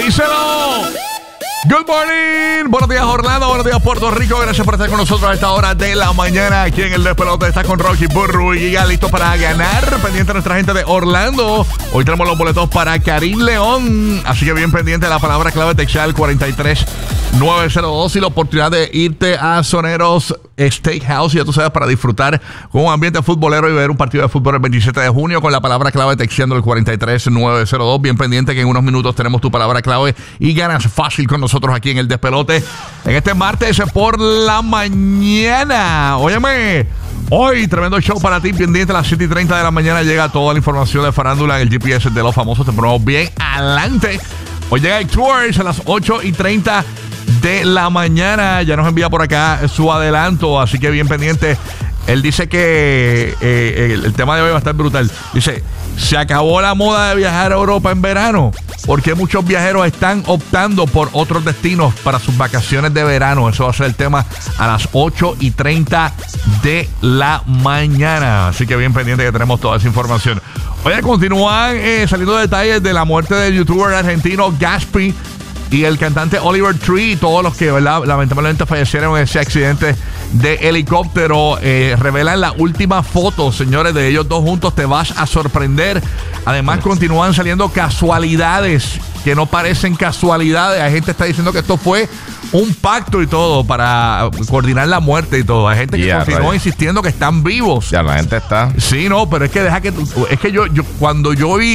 Díselo. Good morning. Buenos días, Orlando. Buenos días, Puerto Rico. Gracias por estar con nosotros a esta hora de la mañana aquí en el Despelote. Está con Rocky Burru y Giga, listo para ganar. Pendiente a nuestra gente de Orlando. Hoy tenemos los boletos para Karim León. Así que bien pendiente de la palabra clave textual 43902 y la oportunidad de irte a Soneros Steakhouse, ya tú sabes, para disfrutar con un ambiente futbolero y ver un partido de fútbol el 27 de junio con la palabra clave texteando el 43902. Bien pendiente que en unos minutos tenemos tu palabra clave y ganas fácil con nosotros aquí en el Despelote en este martes por la mañana. Óyeme, hoy tremendo show para ti, pendiente a las 7:30 de la mañana llega toda la información de farándula en el GPS de los famosos. Te ponemos bien adelante. Hoy llega el Tours a las 8:30 de la mañana. Ya nos envía por acá su adelanto, así que bien pendiente. Él dice que el tema de hoy va a estar brutal. Dice, se acabó la moda de viajar a Europa en verano. ¿Por qué muchos viajeros están optando por otros destinos para sus vacaciones de verano? Eso va a ser el tema a las 8:30 de la mañana. Así que bien pendiente que tenemos toda esa información. Oye, continúan saliendo detalles de la muerte del youtuber argentino Gaspi y el cantante Oliver Tree, todos los que, ¿verdad?, lamentablemente fallecieron en ese accidente de helicóptero. Revelan la última foto, señores, de ellos dos juntos. Te vas a sorprender. Además, continúan saliendo casualidades que no parecen casualidades. Hay gente que está diciendo que esto fue un pacto y todo para coordinar la muerte y todo. Hay gente que continúa insistiendo que están vivos. Ya la gente está. Sí, no, pero es que es que yo cuando yo vi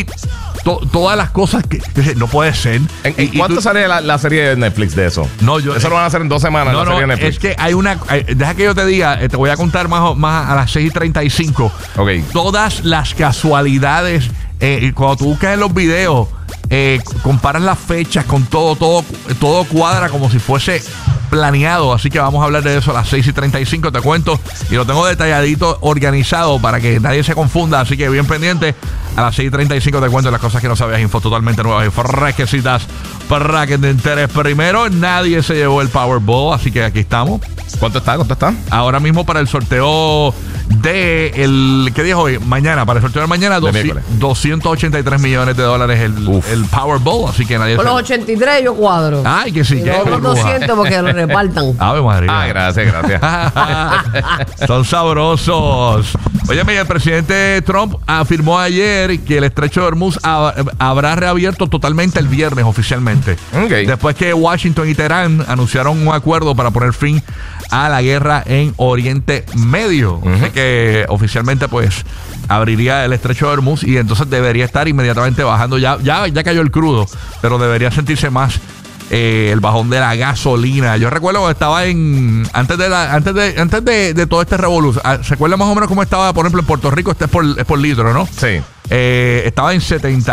todas las cosas que no puede ser. ¿En cuánto sale la serie de Netflix de eso? No, eso lo van a hacer en 2 semanas. No, la serie de Netflix. Es que hay una. Deja que yo te diga, te voy a contar más a las 6:35. Ok. Todas las casualidades. Cuando tú buscas en los videos, comparas las fechas con todo cuadra como si fuese planeado. Así que vamos a hablar de eso a las 6:35, te cuento, y lo tengo detalladito, organizado para que nadie se confunda. Así que bien pendiente, a las 6:35 te cuento las cosas que no sabías, info totalmente nuevas y fresquecitas para que te enteres primero. Nadie se llevó el Powerball, así que aquí estamos. ¿Cuánto está? Ahora mismo para el sorteo de ¿qué día es hoy? Mañana, para el sorteo de mañana, $283 millones el Powerball, así que nadie con los 83 yo cuadro. Ay, que sí. Los 200 porque lo repartan. Ave María. Gracias. Son sabrosos. Oye, el presidente Trump afirmó ayer que el estrecho de Hormuz habrá reabierto totalmente el viernes oficialmente. Okay. Después que Washington y Teherán anunciaron un acuerdo para poner fin a la guerra en Oriente Medio. Así que oficialmente pues abriría el estrecho de Hormuz y entonces debería estar inmediatamente bajando. Ya cayó el crudo, pero debería sentirse más el bajón de la gasolina. Yo recuerdo que estaba antes de todo este revolución. ¿Se acuerda más o menos cómo estaba, por ejemplo, en Puerto Rico? Este es por litro, ¿no? Sí. Estaba en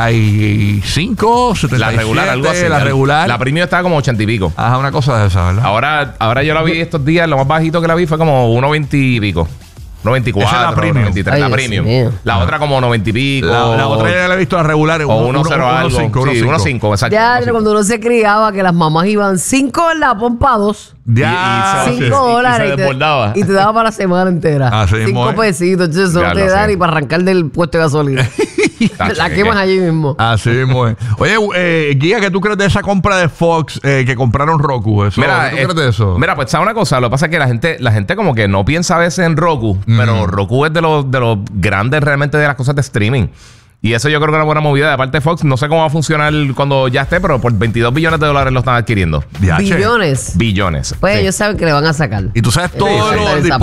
75, 77. La regular, algo así. La regular. La premium estaba como 80 y pico. Ajá, una cosa de esa, ¿verdad? Ahora yo la vi estos días, lo más bajito que la vi fue como 1.20 y pico. 94, esa es la premium. 93, la premium. La otra como 90 y pico. La otra ya la he visto, la regular. O 1.0 algo. 1.5, exacto. Ya cuando uno se criaba que las mamás iban 5 en la pompa 2. Ya, $5 y se desbordaba. y te daba para la semana entera. Así 5 pesitos. Entonces eso no te da ni para arrancar del puesto de gasolina. La quemas allí mismo. Así mismo es. Oye, Guía, ¿qué tú crees de esa compra de Fox que compraron Roku? Mira, ¿qué tú crees de eso? Mira, pues ¿sabes una cosa? Lo que pasa es que la gente como que no piensa a veces en Roku, pero Roku es de los grandes realmente de las cosas de streaming. Y eso yo creo que es una buena movida de parte de Fox. No sé cómo va a funcionar cuando ya esté, pero por $22 billones lo están adquiriendo. Billones. Pues sí. Ellos saben que le van a sacar. Y tú sabes todos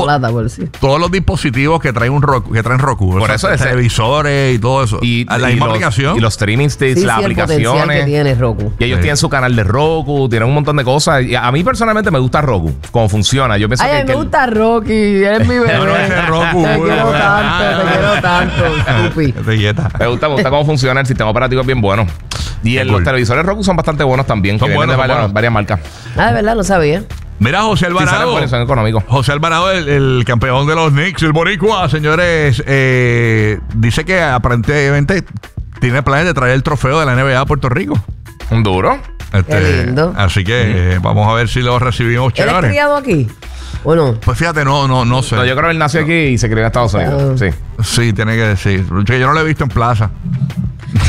los dispositivos que traen Roku. Por eso es televisores y todo eso. Y la misma aplicación. Y los streaming sticks, las aplicaciones. Que tiene Roku. Y ellos tienen su canal de Roku, tienen un montón de cosas. Y a mí personalmente me gusta Roku, cómo funciona. Yo pienso me gusta Rocky, eres mi bebé. Roku, te quiero tanto, Stupi. Me gusta cómo funciona. El sistema operativo es bien bueno. Y los televisores Roku son bastante buenos también. Son buenos, de varias marcas. De verdad, no sabía. Mira, José Alvarado. Sí, son económicos. José Alvarado, el campeón de los Knicks, el boricua, señores, dice que aparentemente tiene planes de traer el trofeo de la NBA a Puerto Rico. Un duro. Qué lindo. Así que vamos a ver si lo recibimos chévere. ¿Él es criado aquí? ¿O no? Pues fíjate, no sé. No, yo creo que él nació aquí y se crió en Estados Unidos. Sí. Sí, tiene que decir. Yo no lo he visto en plaza.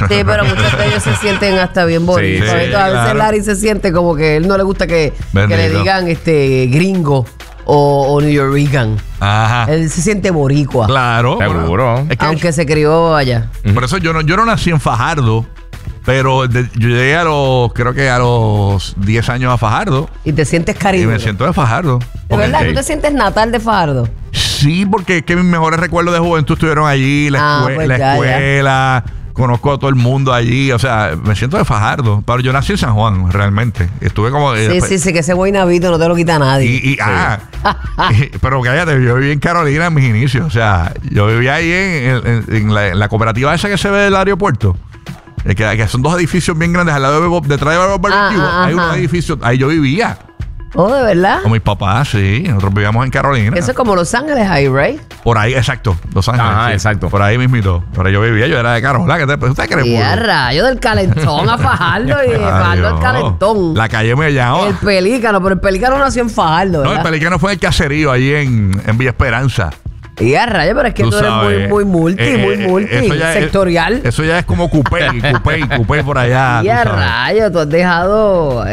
Sí, pero muchos de ellos se sienten hasta bien bonitos. Sí, a veces Larry se siente como que él no le gusta que le digan gringo o New Yorkican. Ajá. Él se siente boricua. Claro. Seguro. Es que aunque se crió allá. por eso yo no nací en Fajardo, pero yo llegué creo que a los 10 años a Fajardo. Y te sientes cariñoso. Y me siento de Fajardo. ¿De verdad? ¿Tú te sientes natal de Fajardo? Sí, porque es que mis mejores recuerdos de juventud estuvieron allí, la escuela. Conozco a todo el mundo allí, o sea, me siento de Fajardo. Pero yo nací en San Juan, realmente. Estuve como... Sí, que ese guaynabito no te lo quita nadie. Pero cállate, yo viví en Carolina en mis inicios. O sea, yo vivía ahí en la cooperativa esa que se ve del aeropuerto. Que son dos edificios bien grandes al lado detrás de Bob Barbecue. Hay un edificio, ahí yo vivía. Oh, ¿de verdad? Con mis papás, sí. Nosotros vivíamos en Carolina. Eso es como Los Ángeles ahí, ¿right? Por ahí, exacto. Los Ángeles. Ajá, sí. exacto. Por ahí mismito. Por ahí yo vivía, yo era de Carola. ¿Usted cree? Y a rayo del Calentón a Fajardo y de Fajardo al Calentón. La calle me llamaba. El Pelícano, pero el Pelícano nació en Fajardo, ¿verdad? No, el Pelícano fue en el caserío, allí en Villa Esperanza. Y a rayo, pero es que tú eres muy multi, sectorial. Eso ya es como cupé por allá. Y a rayo, tú has dejado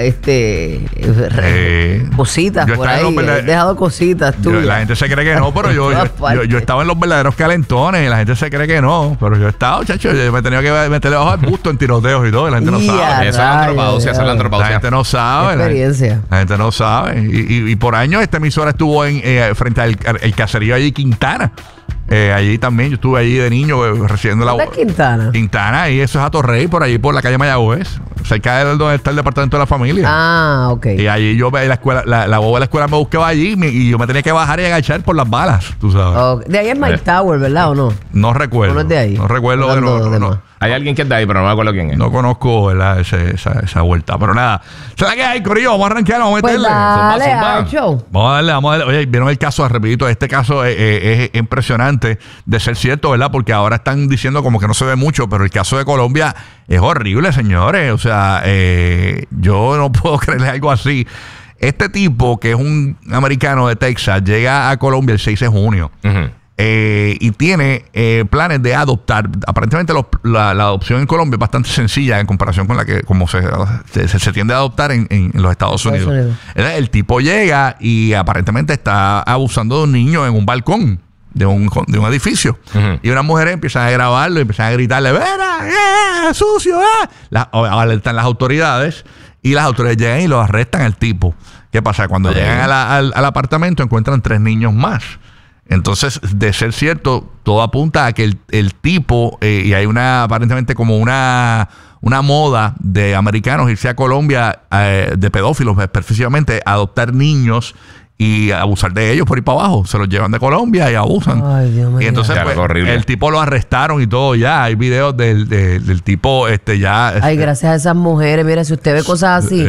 cositas por ahí. Has dejado cositas tú. La gente se cree que no, pero yo estaba en los verdaderos calentones y la gente se cree que no. Pero yo he estado, chacho, yo me he tenido que meterle bajo al busto en tiroteos y todo. Y la gente no sabe. Eso es antropausia, esa es la antropausia. La gente no sabe. Experiencia. La gente no sabe. Y por años esta emisora estuvo frente al caserío allí, Quintana. Allí también, yo estuve allí de niño recibiendo la... ¿Dónde es Quintana? Quintana, y eso es Atorrey, por allí por la calle Mayagüez, cerca de donde está el departamento de la familia. Ah, ok. Y allí yo la escuela, la boba de la escuela me buscaba allí y yo me tenía que bajar y agachar por las balas, tú sabes. Okay. De ahí es Mike Tower, ¿verdad o no? No recuerdo. ¿O no es de ahí? No recuerdo, no. Hay alguien que es de ahí, pero no me acuerdo quién es. No conozco, ¿verdad? Esa vuelta. Pero nada. ¿Sabes qué hay, Corillo? Vamos a arrancar, vamos a meterle. Vamos a darle. Oye, vieron el caso, rapidito. Este caso es impresionante de ser cierto, ¿verdad? Porque ahora están diciendo como que no se ve mucho, pero el caso de Colombia es horrible, señores. O sea, yo no puedo creerle algo así. Este tipo, que es un americano de Texas, llega a Colombia el 6 de junio. Y tiene planes de adoptar. Aparentemente la adopción en Colombia es bastante sencilla en comparación con la que como se tiende a adoptar en los Estados Unidos. El tipo llega y aparentemente está abusando de un niño en un balcón de un edificio. Y una mujer empieza a grabarlo y empieza a gritarle: ¡Vera! ¡Sucio! Alertan las autoridades y las autoridades llegan y lo arrestan al tipo. ¿Qué pasa? Cuando llegan al apartamento encuentran 3 niños más. Entonces, de ser cierto, todo apunta a que el tipo, y hay aparentemente como una moda de americanos irse a Colombia, de pedófilos específicamente, a adoptar niños y abusar de ellos por ir para abajo. Se los llevan de Colombia y abusan. Ay, Dios mío. Y entonces el tipo lo arrestaron y todo ya. Hay videos del tipo ya... Ay, gracias a esas mujeres. Mira, si usted ve cosas así,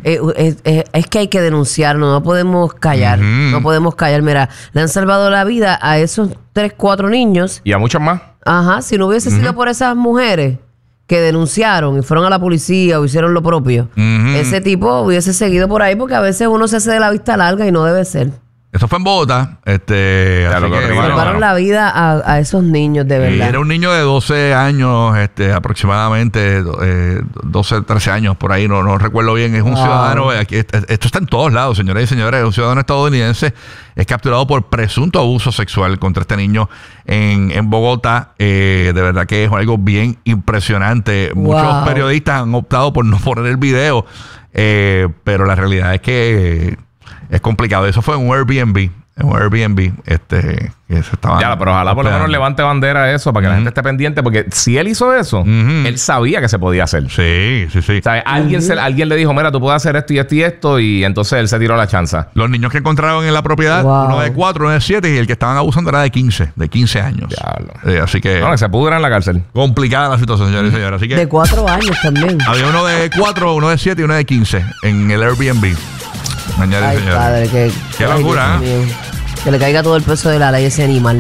es que hay que denunciarlo. No podemos callar. No podemos callar. Mira, le han salvado la vida a esos 3, 4 niños. Y a muchos más. Ajá. Si no hubiese sido por esas mujeres que denunciaron y fueron a la policía o hicieron lo propio, ese tipo hubiese seguido por ahí, porque a veces uno se hace de la vista larga y no debe ser. Eso fue en Bogotá. Salvaron la vida a esos niños, de verdad. Era un niño de 12 años, aproximadamente, 12, 13 años, por ahí, no recuerdo bien. Es un ciudadano, esto está en todos lados, señoras y señores. Un ciudadano estadounidense es capturado por presunto abuso sexual contra este niño en Bogotá. De verdad que es algo bien impresionante. Muchos periodistas han optado por no poner el video, pero la realidad es que es complicado. Eso fue en un Airbnb. Que se estaba... Ya, pero ojalá por lo menos levante bandera eso para que la gente esté pendiente, porque si él hizo eso, él sabía que se podía hacer. Sí. ¿Sabes? Alguien le dijo: mira, tú puedes hacer esto y esto y esto, y entonces él se tiró la chanza. Los niños que encontraron en la propiedad, uno de 4, uno de 7, y el que estaban abusando era de 15 años. Así que... No, que se pudra en la cárcel. Complicada la situación, señores y señores. Así que... De 4 años también. Había uno de 4, uno de 7 y uno de 15 en el Airbnb. Ay, padre, qué locura, ¿eh? Que le caiga todo el peso de la ley a ese animal.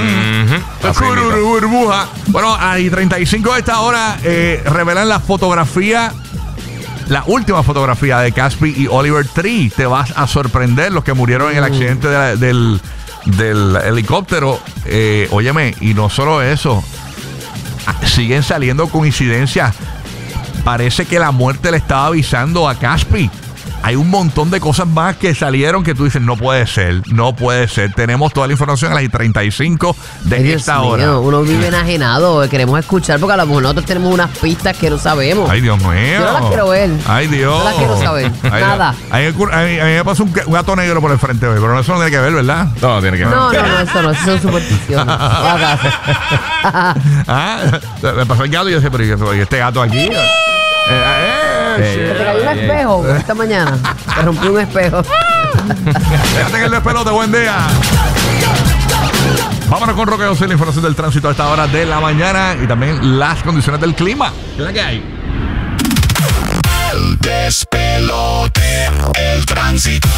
Burbuja. Bueno, a 35 de esta hora revelan la fotografía, la última fotografía de Caspi y Oliver Tree. Te vas a sorprender, los que murieron en el accidente del helicóptero. Óyeme, y no solo eso. siguen saliendo coincidencias. Parece que la muerte le estaba avisando a Caspi. Hay un montón de cosas más que salieron que tú dices, no puede ser. Tenemos toda la información a las 35 de esta hora. Uno vive enajenado, queremos escuchar porque a lo mejor nosotros tenemos unas pistas que no sabemos. Ay, Dios mío. Yo no las quiero ver. Ay, Dios. No las quiero saber. Nada. A mí me pasó un gato negro por el frente hoy, pero eso no tiene que ver, ¿verdad? No, tiene que ver. No, eso no, eso son supersticiones. Me pasó el gato y yo decía, pero ¿y este gato aquí? Te cayó un espejo esta mañana. Te rompí un espejo. Fíjate que el despelote, buen día. Vámonos con Roque José, la información del tránsito a esta hora de la mañana y también las condiciones del clima. ¿Qué es la que hay? El despelote, el tránsito.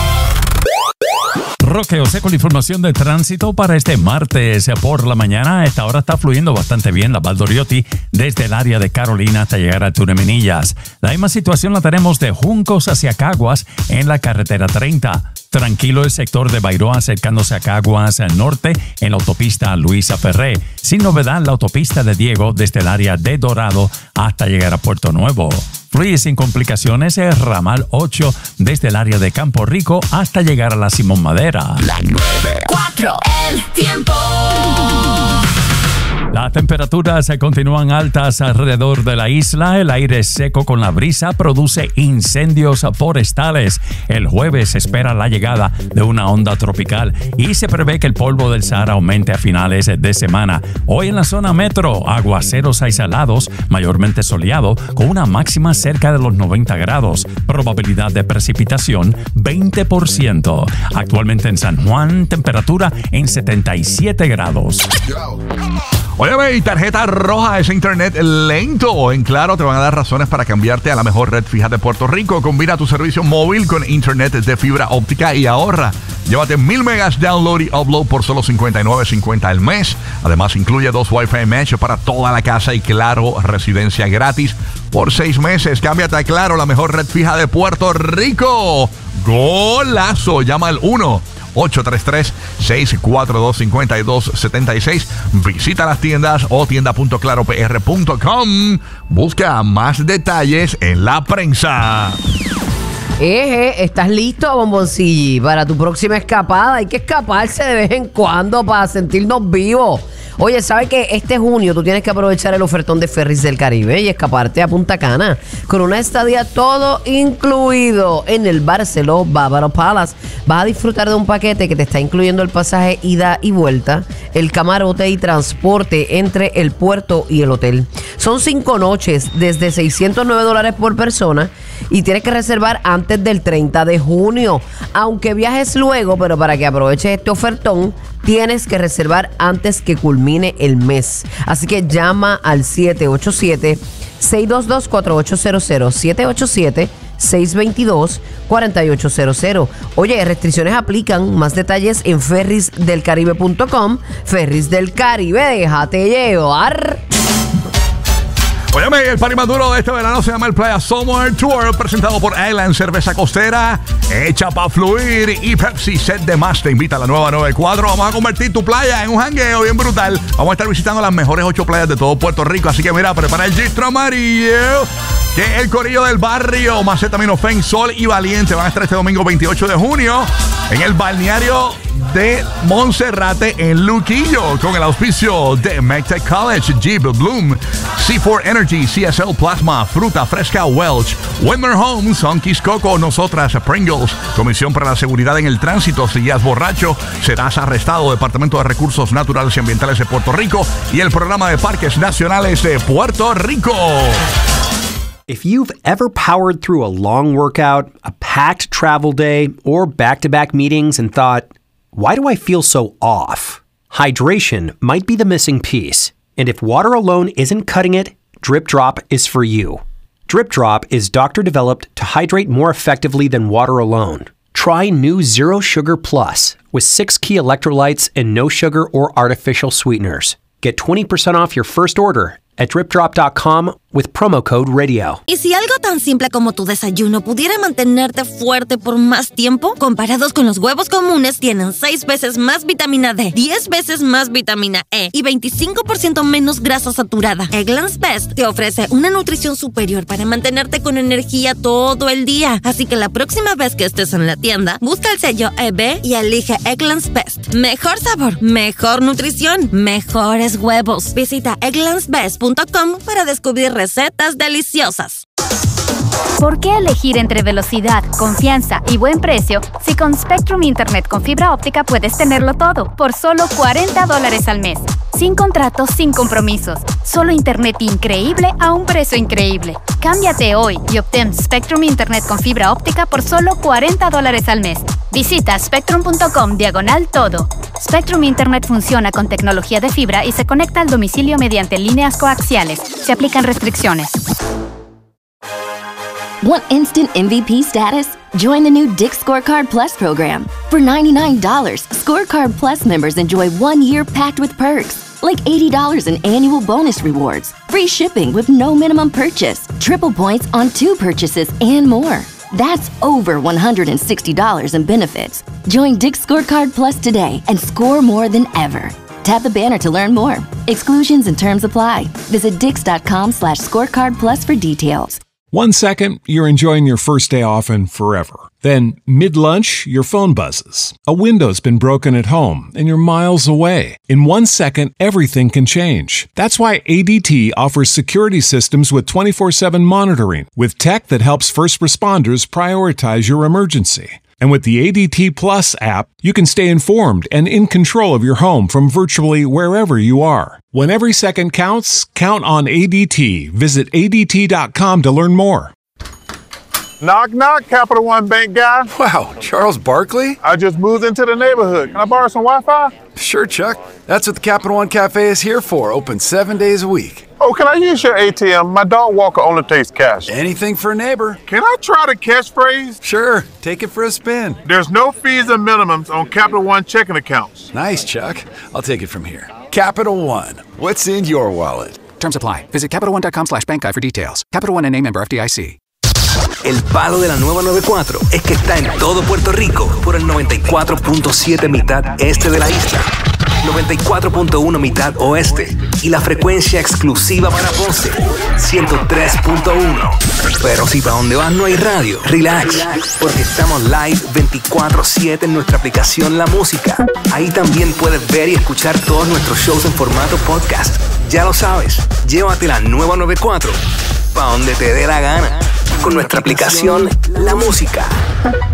Roque José con la información de tránsito para este martes por la mañana. A esta hora está fluyendo bastante bien la Valdoriotti desde el área de Carolina hasta llegar a Turemillas. La misma situación la tenemos de Juncos hacia Caguas en la carretera 30. Tranquilo el sector de Bairoa acercándose a Caguas al norte en la autopista Luisa Ferré. Sin novedad la autopista de Diego desde el área de Dorado hasta llegar a Puerto Nuevo. Fluye sin complicaciones el ramal 8 desde el área de Campo Rico hasta llegar a la Simón Madera. La 94, el tiempo. Las temperaturas se continúan altas alrededor de la isla. El aire seco con la brisa produce incendios forestales. El jueves se espera la llegada de una onda tropical y se prevé que el polvo del Sahara aumente a finales de semana. Hoy en la zona metro, aguaceros aislados, mayormente soleado, con una máxima cerca de los 90 grados. Probabilidad de precipitación 20%. Actualmente en San Juan, temperatura en 77 grados. Óyeme, y tarjeta roja, ese internet lento. En Claro te van a dar razones para cambiarte a la mejor red fija de Puerto Rico. Combina tu servicio móvil con internet de fibra óptica y ahorra. Llévate 1000 megas download y upload por solo $59.50 al mes. Además, incluye 2 Wi-Fi Mesh para toda la casa y Claro residencia gratis por 6 meses. Cámbiate a Claro, la mejor red fija de Puerto Rico. ¡Golazo! Llama al 1-833-642-5276. Visita las tiendas o tienda.claropr.com. Busca más detalles en la prensa. ¿Estás listo, Bomboncilli, para tu próxima escapada? Hay que escaparse de vez en cuando para sentirnos vivos. Oye, ¿sabes qué? Este junio tú tienes que aprovechar el ofertón de Ferries del Caribe y escaparte a Punta Cana con una estadía todo incluido en el Barceló Bávaro Palace. Vas a disfrutar de un paquete que te está incluyendo el pasaje ida y vuelta, el camarote y transporte entre el puerto y el hotel. Son 5 noches desde $609 por persona y tienes que reservar antes del 30 de junio. Aunque viajes luego, pero para que aproveches este ofertón, tienes que reservar antes que culmine el mes. Así que llama al 787-622-4800. 787-622-4800. Oye, restricciones aplican. Más detalles en ferrisdelcaribe.com. Ferris del Caribe, déjate llevar. Óyeme, el party más duro de este verano se llama el Playa Summer Tour, presentado por Island Cerveza Costera, hecha para fluir, y Pepsi Set de Más te invita a la nueva 94. Vamos a convertir tu playa en un jangueo bien brutal. Vamos a estar visitando las mejores 8 playas de todo Puerto Rico, así que mira, prepara el gistro amarillo, que el corillo del barrio, Macetaminofen, Sol y Valiente van a estar este domingo 28 de junio en el balneario de Monserrate en Luquillo, con el auspicio de McTech College, Jeep Bloom, C4 Energy, CSL Plasma, Fruta Fresca Welch, Windmer Homes, Sunkies Coco, Nosotras, Pringles, Comisión para la Seguridad en el Tránsito. Si guías borracho, serás arrestado. Departamento de Recursos Naturales y Ambientales de Puerto Rico y el Programa de Parques Nacionales de Puerto Rico. If you've ever powered through a long workout, a packed travel day, or back-to-back meetings and thought, why do I feel so off? Hydration might be the missing piece. And if water alone isn't cutting it, Drip Drop is for you. Drip Drop is doctor-developed to hydrate more effectively than water alone. Try new Zero Sugar Plus with 6 key electrolytes and no sugar or artificial sweeteners. Get 20% off your first order at dripdrop.com with promo code radio. ¿Y si algo tan simple como tu desayuno pudiera mantenerte fuerte por más tiempo? Comparados con los huevos comunes, tienen 6 veces más vitamina D, 10 veces más vitamina E y 25% menos grasa saturada. Eggland's Best te ofrece una nutrición superior para mantenerte con energía todo el día. Así que la próxima vez que estés en la tienda, busca el sello EB y elige Eggland's Best. Mejor sabor, mejor nutrición, mejores huevos. Visita egglandsbest.com para descubrir recetas deliciosas. ¿Por qué elegir entre velocidad, confianza y buen precio si con Spectrum Internet con fibra óptica puedes tenerlo todo por solo $40 al mes? Sin contratos, sin compromisos. Solo internet increíble a un precio increíble. Cámbiate hoy y obtén Spectrum Internet con fibra óptica por solo $40 al mes. Visita spectrum.com/todo. Spectrum Internet funciona con tecnología de fibra y se conecta al domicilio mediante líneas coaxiales. Se aplican restricciones. Want instant MVP status? Join the new Dick's Scorecard Plus program. For $99, Scorecard Plus members enjoy 1 year packed with perks, like $80 in annual bonus rewards, free shipping with no minimum purchase, triple points on 2 purchases, and more. That's over $160 in benefits. Join Dick's Scorecard Plus today and score more than ever. Tap the banner to learn more. Exclusions and terms apply. Visit dix.com/scorecard plus for details. 1 second, you're enjoying your first day off and forever. Then, mid-lunch, your phone buzzes. A window's been broken at home and you're miles away. In 1 second, everything can change. That's why ADT offers security systems with 24/7 monitoring, with tech that helps first responders prioritize your emergency. And with the ADT Plus app, you can stay informed and in control of your home from virtually wherever you are. When every second counts, count on ADT. Visit ADT.com to learn more. Knock, knock, Capital One Bank guy. Wow, Charles Barkley? I just moved into the neighborhood. Can I borrow some Wi-Fi? Sure, Chuck. That's what the Capital One Cafe is here for, open 7 days a week. Oh, can I use your ATM? My dog Walker only takes cash. Anything for a neighbor. Can I try the catchphrase? Sure, take it for a spin. There's no fees and minimums on Capital One checking accounts. Nice, Chuck. I'll take it from here. Capital One, what's in your wallet? Terms apply. Visit CapitalOne.com/bankguide for details. Capital One NA, member FDIC. El palo de la nueva 94 es que está en todo Puerto Rico por el 94.7 mitad este de la isla, 94.1 mitad oeste y la frecuencia exclusiva para Ponce, 103.1. Pero si para donde vas no hay radio, relax, porque estamos live 24/7 en nuestra aplicación La Música. Ahí también puedes ver y escuchar todos nuestros shows en formato podcast. Ya lo sabes, llévate la nueva 94 para donde te dé la gana con nuestra aplicación La Música.